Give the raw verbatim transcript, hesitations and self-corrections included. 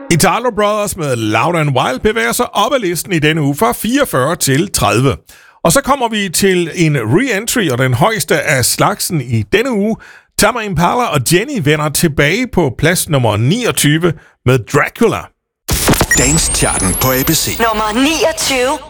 Italo Brothers med Loud and Wild bevæger sig op ad listen i denne uge fra fireogfyrre til tredive. Og så kommer vi til en re-entry og den højeste af slagsen i denne uge. Tame Impala og Jenny vender tilbage på plads nummer niogtyve med Dracula. Dance Charten på A B C. Nummer niogtyve.